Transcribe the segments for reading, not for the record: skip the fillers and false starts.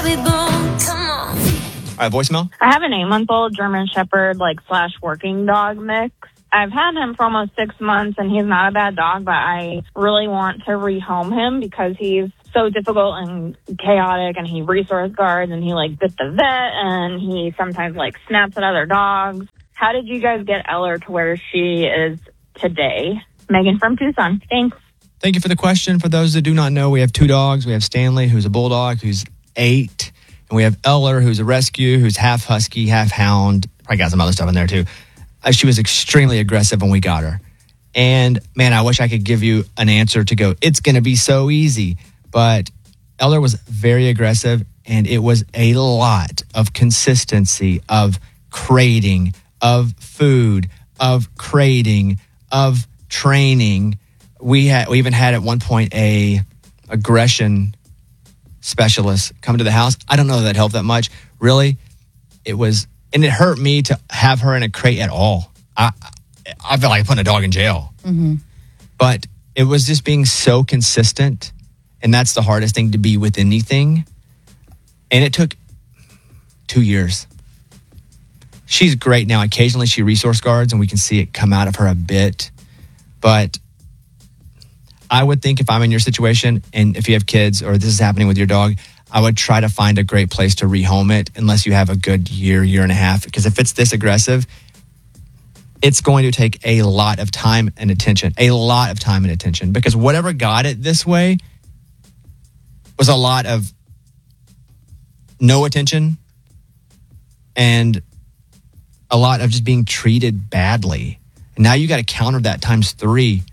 All right, voicemail. I have an 8-month-old German Shepherd, / working dog mix. I've had him for almost 6 months, and he's not a bad dog, but I really want to rehome him because he's so difficult and chaotic, and he resource guards, and he bit the vet, and he sometimes snaps at other dogs. How did you guys get Eller to where she is today? Megan from Tucson. Thanks. Thank you for the question. For those that do not know, we have 2 dogs. We have Stanley, who's a bulldog, who's 8. And we have Eller, who's a rescue, who's half husky, half hound. Probably got some other stuff in there, too. She was extremely aggressive when we got her. And, man, I wish I could give you an answer to go, it's going to be so easy. But Eller was very aggressive, and it was a lot of consistency of crating, of food, of crating, of training. We even had at one point a aggression specialist come to the house. I don't know that helped that much. Really, it was, and it hurt me to have her in a crate at all. I felt like putting a dog in jail. Mm-hmm. But it was just being so consistent, and that's the hardest thing to be with anything. And it took 2 years. She's great now. Occasionally she resource guards, and we can see it come out of her a bit. But I would think if I'm in your situation, and if you have kids or this is happening with your dog, I would try to find a great place to rehome it unless you have a good year and a half. Because if it's this aggressive, it's going to take a lot of time and attention. Because whatever got it this way was a lot of no attention and a lot of just being treated badly. And now you got to counter that times 3.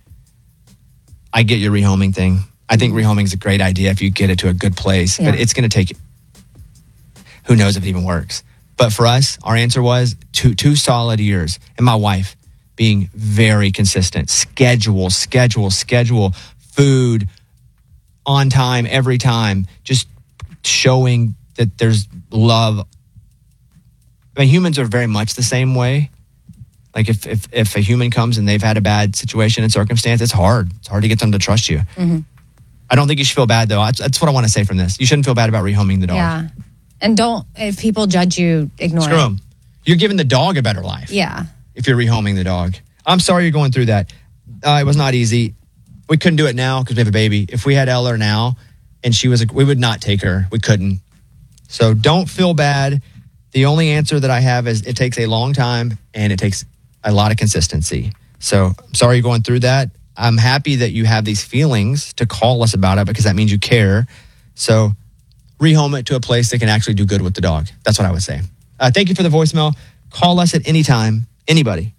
I get your rehoming thing. I think rehoming is a great idea if you get it to a good place. Yeah. But it's going to take, who knows if it even works. But for us, our answer was 2 solid years. And my wife being very consistent. Schedule, food, on time, every time. Just showing that there's love. I mean, humans are very much the same way. Like if a human comes and they've had a bad situation and circumstance, it's hard. It's hard to get them to trust you. Mm-hmm. I don't think you should feel bad, though. That's what I want to say from this. You shouldn't feel bad about rehoming the dog. Yeah. And if people judge you, ignore Screw them. You're giving the dog a better life. Yeah. If you're rehoming the dog. I'm sorry you're going through that. It was not easy. We couldn't do it now because we have a baby. If we had Eller now and we would not take her. We couldn't. So don't feel bad. The only answer that I have is it takes a long time and it takes a lot of consistency. So I'm sorry you're going through that. I'm happy that you have these feelings to call us about it because that means you care. So rehome it to a place that can actually do good with the dog. That's what I would say. Thank you for the voicemail. Call us at any time. Anybody.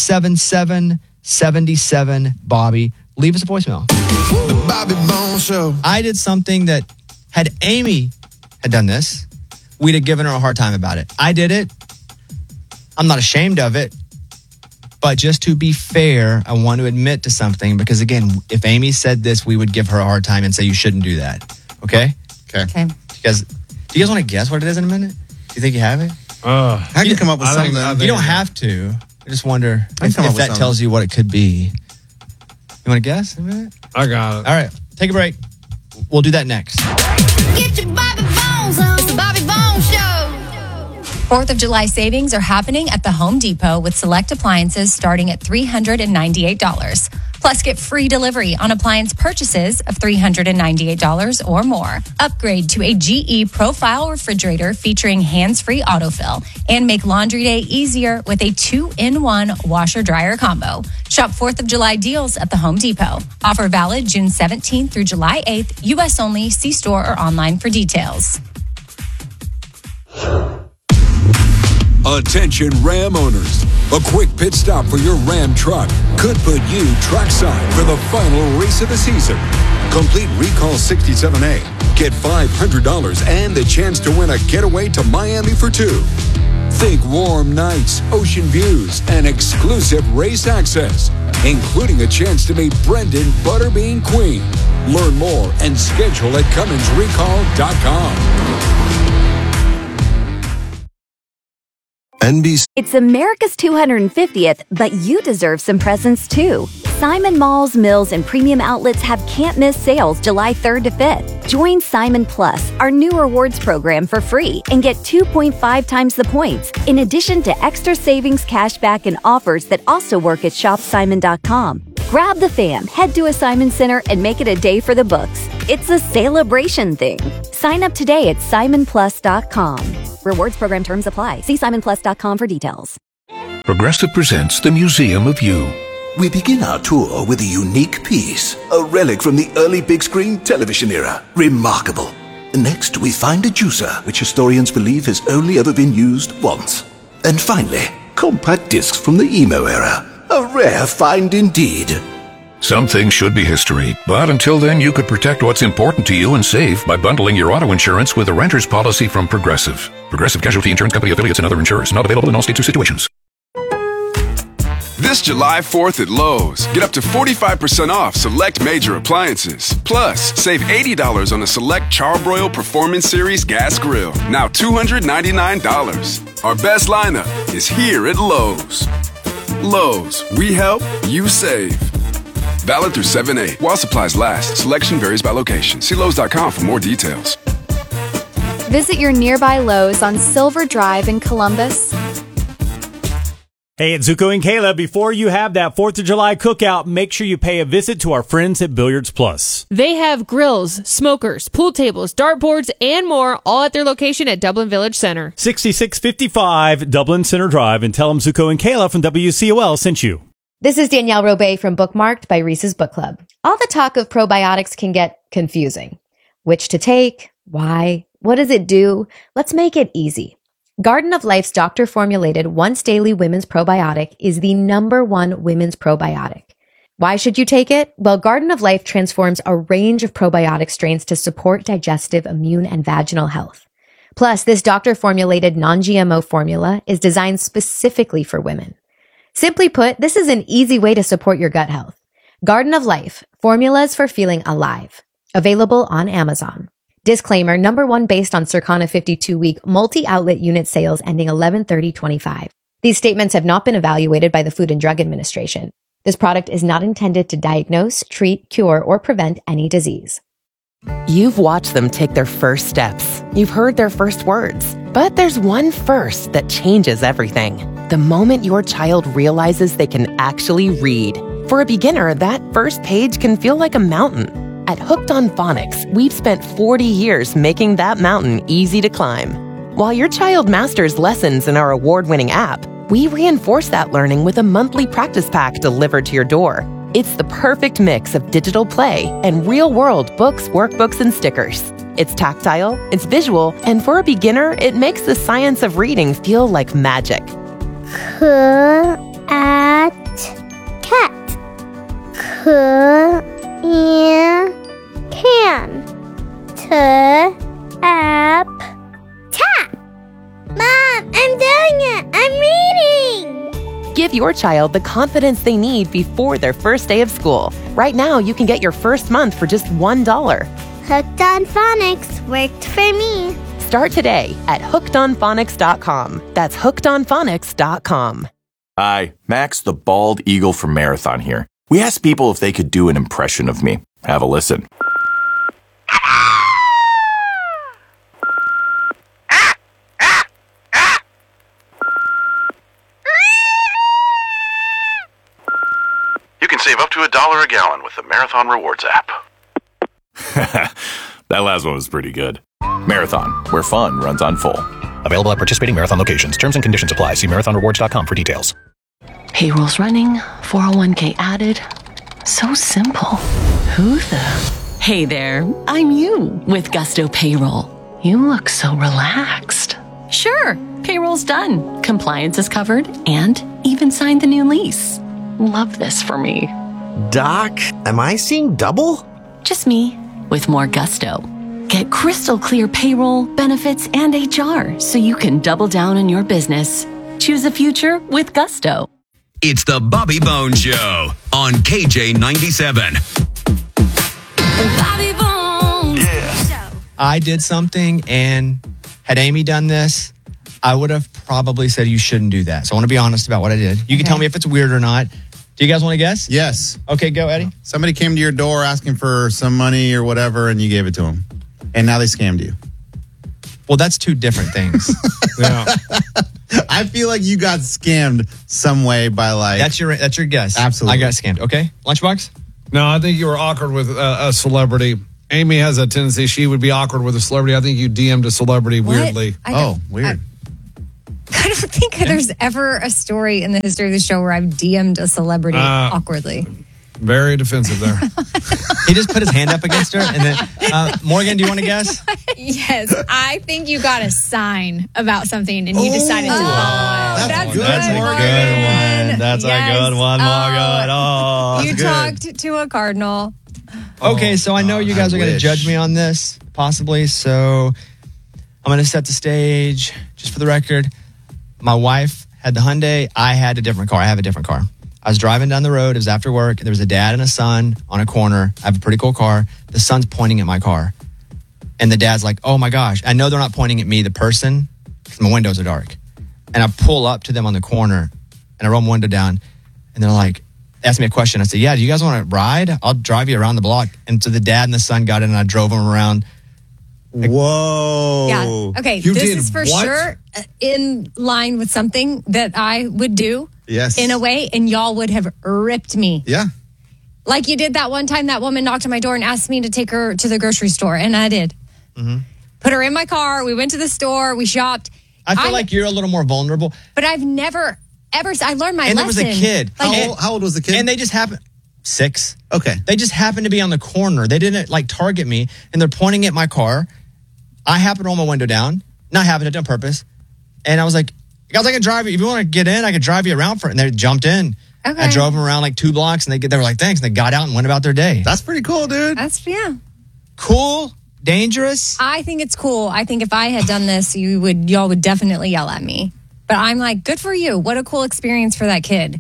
877-77-BOBBY. Leave us a voicemail. The Bobby Bones Show. I did something that had Amy had done this, we'd have given her a hard time about it. I did it. I'm not ashamed of it. But just to be fair, I want to admit to something because, again, if Amy said this, we would give her a hard time and say you shouldn't do that. Okay? Okay. Do you guys want to guess what it is in a minute? Do you think you have it? I can come up with something. You don't have to. I just wonder if that tells you what it could be. You want to guess? I got it. All right. Take a break. We'll do that next. Get your Bobby Bones on. It's the Bobby Bones Show. 4th of July savings are happening at the Home Depot with select appliances starting at $398. Plus, get free delivery on appliance purchases of $398 or more. Upgrade to a GE Profile refrigerator featuring hands-free autofill. And make laundry day easier with a 2-in-1 washer-dryer combo. Shop 4th of July deals at the Home Depot. Offer valid June 17th through July 8th. U.S. only. See store or online for details. Attention Ram owners. A quick pit stop for your Ram truck could put you trackside for the final race of the season. Complete Recall 67A. Get $500 and the chance to win a getaway to Miami for 2. Think warm nights, ocean views, and exclusive race access, including a chance to meet Brendan Butterbean Queen. Learn more and schedule at CumminsRecall.com. NBC. It's America's 250th, but you deserve some presents too. Simon Malls, Mills, and premium outlets have can't-miss sales July 3rd to 5th. Join Simon Plus, our new rewards program, for free and get 2.5 times the points, in addition to extra savings, cashback, and offers that also work at shopsimon.com. Grab the fam, head to a Simon Center, and make it a day for the books. It's a celebration thing. Sign up today at simonplus.com. Rewards program terms apply. See simonplus.com for details. Progressive presents the Museum of You. We begin our tour with a unique piece, a relic from the early big screen television era. Remarkable. Next, we find a juicer, which historians believe has only ever been used once. And finally, compact discs from the emo era. A rare find indeed. Some things should be history, but until then, you could protect what's important to you and save by bundling your auto insurance with a renter's policy from Progressive. Progressive Casualty Insurance Company affiliates and other insurers. Not available in all states or situations. This July 4th at Lowe's, get up to 45% off select major appliances. Plus, save $80 on a select Charbroil Performance Series gas grill. Now $299. Our best lineup is here at Lowe's. Lowe's, we help, you save. Valid through 7/8. While supplies last, selection varies by location. See Lowe's.com for more details. Visit your nearby Lowe's on Silver Drive in Columbus. Hey, it's Zuko and Kayla. Before you have that 4th of July cookout, make sure you pay a visit to our friends at Billiards Plus. They have grills, smokers, pool tables, dartboards, and more, all at their location at Dublin Village Center. 6655 Dublin Center Drive, and tell them Zuko and Kayla from WCOL sent you. This is Danielle Robay from Bookmarked by Reese's Book Club. All the talk of probiotics can get confusing. Which to take? Why? What does it do? Let's make it easy. Garden of Life's doctor-formulated once-daily women's probiotic is the #1 women's probiotic. Why should you take it? Well, Garden of Life transforms a range of probiotic strains to support digestive, immune, and vaginal health. Plus, this doctor-formulated non-GMO formula is designed specifically for women. Simply put, this is an easy way to support your gut health. Garden of Life, formulas for feeling alive. Available on Amazon. Disclaimer, #1 based on Circana 52-week multi-outlet unit sales ending 11/30/25. These statements have not been evaluated by the Food and Drug Administration. This product is not intended to diagnose, treat, cure, or prevent any disease. You've watched them take their first steps. You've heard their first words. But there's one first that changes everything. The moment your child realizes they can actually read. For a beginner, that first page can feel like a mountain. At Hooked on Phonics, we've spent 40 years making that mountain easy to climb. While your child masters lessons in our award-winning app, we reinforce that learning with a monthly practice pack delivered to your door. It's the perfect mix of digital play and real-world books, workbooks, and stickers. It's tactile, it's visual, and for a beginner, it makes the science of reading feel like magic. Cat. Can. Tap. Mom, I'm doing it. I'm reading. Give your child the confidence they need before their first day of school. Right now, you can get your first month for just $1. Hooked on Phonics worked for me. Start today at hookedonphonics.com. That's hookedonphonics.com. Hi, Max the Bald Eagle from Marathon here. We asked people if they could do an impression of me. Have a listen. You can save up to $1 a gallon with the Marathon Rewards app. That last one was pretty good. Marathon, where fun runs on full. Available at participating Marathon locations. Terms and conditions apply. See marathonrewards.com for details. Payroll's running, 401k added. So simple. Who the? Hey there, I'm you with Gusto Payroll. You look so relaxed. Sure, payroll's done. Compliance is covered and even signed the new lease. Love this for me. Doc, am I seeing double? Just me with more gusto. Get crystal clear payroll, benefits, and HR so you can double down on your business. Choose a future with Gusto. It's the Bobby Bones Show on KJ97. Bobby Bones. I did something, and had Amy done this, I would have probably said you shouldn't do that. So I want to be honest about what I did. You can tell me if it's weird or not. Do you guys want to guess? Yes. Okay, go, Eddie. Somebody came to your door asking for some money or whatever, and you gave it to them. And now they scammed you. Well, that's two different things. Yeah. I feel like you got scammed some way by like... That's your guess. Absolutely. I got scammed. Okay. Lunchbox? No, I think you were awkward with a celebrity. Amy has a tendency she would be awkward with a celebrity. I think you DM'd a celebrity weirdly. Weird. I don't think there's ever a story in the history of the show where I've DM'd a celebrity awkwardly. Very defensive there. He just put his hand up against her. And then, Morgan, do you want to guess? Yes. I think you got a sign about something and you decided to follow it. That's a good one. That's a good one, Morgan. Oh, you that's good. talked to a cardinal. Okay, so I know you guys are going to judge me on this, possibly. So I'm going to set the stage. Just for the record, my wife had the Hyundai. I had a different car. I have a different car. I was driving down the road. It was after work. There was a dad and a son on a corner. I have a pretty cool car. The son's pointing at my car. And the dad's like, oh my gosh. I know they're not pointing at me, the person, because my windows are dark. And I pull up to them on the corner and I roll my window down. And they're like, ask me a question. I said, yeah, do you guys want to ride? I'll drive you around the block. And so the dad and the son got in and I drove them around. Whoa. Yeah. Okay. This is for sure in line with something that I would do. Yes. In a way, and y'all would have ripped me. Yeah. Like you did that one time that woman knocked on my door and asked me to take her to the grocery store, and I did. Mm-hmm. Put her in my car. We went to the store. We shopped. I feel like you're a little more vulnerable. But I've never, ever, I learned my lesson. And there was a kid. How old was the kid? And they just happened, 6. Okay. They just happened to be on the corner. They didn't like target me, and they're pointing at my car. I happened to roll my window down. Not having it on purpose. And I was like, guys, I can drive you. If you want to get in, I could drive you around for it. And they jumped in. Okay. I drove them around like 2 blocks, and they were like, thanks. And they got out and went about their day. That's pretty cool, dude. Yeah. Cool? Dangerous? I think it's cool. I think if I had done this, y'all would definitely yell at me. But I'm like, good for you. What a cool experience for that kid.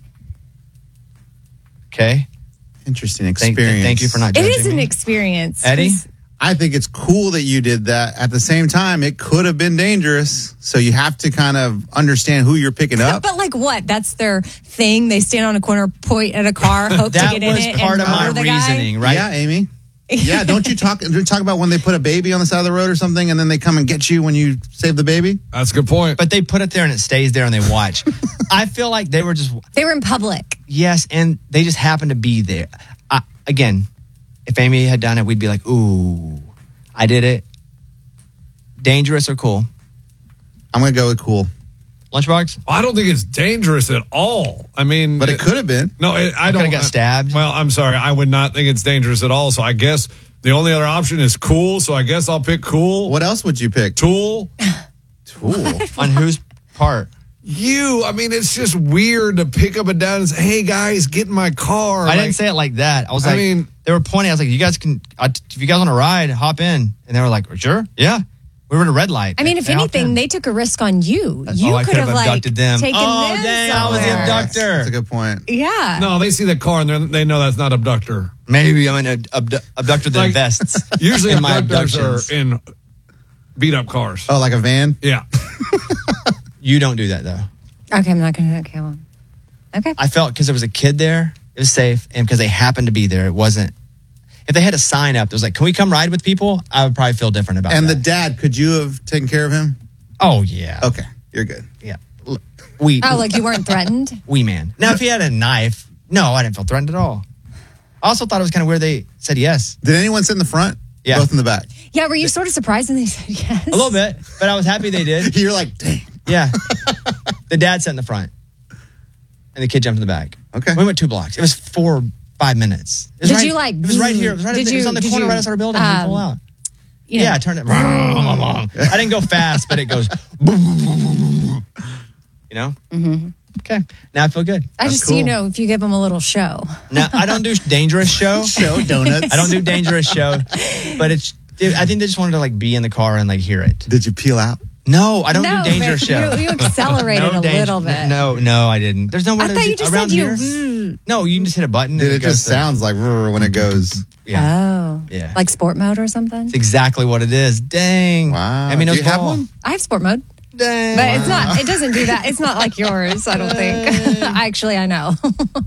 Okay. Interesting experience. Thank you for not judging It is an me. experience. Eddie? I think it's cool that you did that. At the same time, it could have been dangerous. So you have to kind of understand who you're picking up. But like what? That's their thing. They stand on a corner, point at a car, hope to get in it. That was part of my reasoning, right? Yeah, Amy. Yeah, don't you talk about when they put a baby on the side of the road or something and then they come and get you when you save the baby? That's a good point. But they put it there and it stays there and they watch. I feel like they were in public. Yes, and they just happened to be there. Again, if Amy had done it, we'd be like, ooh, I did it. Dangerous or cool? I'm going to go with cool. Lunchbox? I don't think it's dangerous at all. I mean... But it could have been. No, I don't... Could have got stabbed. Well, I'm sorry. I would not think it's dangerous at all. So I guess the only other option is cool. So I guess I'll pick cool. What else would you pick? Tool. Tool? On whose part? You. I mean, it's just weird to pick up a dad and say, hey, guys, get in my car. I didn't say it like that. I mean... They were pointing. I was like, you guys can... if you guys want to ride, hop in. And they were like, sure? Yeah. We were at a red light. I mean, if anything, they took a risk on you. You I could have abducted them. Taken them dang, I was the abductor. That's a good point. Yeah. No, they see the car and they know that's not abductor. Maybe I'm an abductor that invests. Usually in my abductors abductions. are in beat up cars. Oh, like a van? Yeah. You don't do that, though. Okay, I'm not going to... Okay, well. Okay. I felt because there was a kid there, it was safe. And because they happened to be there, it wasn't... If they had a sign up that was like, can we come ride with people? I would probably feel different about And that. the dad, could you have taken care of him? Oh, yeah. Okay, you're good. Yeah. Like you weren't threatened? Wee man. Now, if he had a knife, no, I didn't feel threatened at all. I also thought it was kind of weird they said yes. Did anyone sit in the front? Yeah. Both in the back? Yeah, were you sort of surprised when they said yes? A little bit, but I was happy they did. You're like, dang. Yeah. The dad sat in the front, and the kid jumped in the back. Okay. We went 2 blocks. It was 5 minutes. It was Did right, you like... It was right here. It was, right it was on the corner right outside our building. You pull out. Yeah, I turned it. I didn't go fast, but it goes... You know? Mm-hmm. Okay. Now I feel good. I just, cool. if you give them a little show. Now, I don't do dangerous show. Show donuts. I don't do dangerous show. But I think they just wanted to like be in the car and like hear it. Did you peel out? No, I don't do dangerous show. You accelerated a little bit. No, I didn't. There's no way to you just around said here. No, you can just hit a button. Dude, it just sounds like when it goes. Yeah. Oh. Yeah. Like sport mode or something? It's exactly what it is. Dang. Wow. I mean, do you have one? I have sport mode. Dang. But it's not. It doesn't do that. It's not like yours. I don't think. Actually, I know.